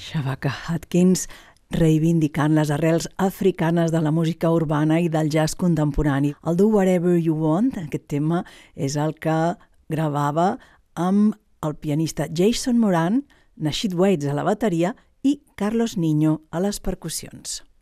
Shabaka Hutchins, reivindicant les arrels africanes de la música urbana i del jazz contemporani. El Do Whatever You Want, aquest tema, és el que gravava amb el pianista Jason Moran, Nasheed Waits a la bateria i Carlos Niño a les percussions.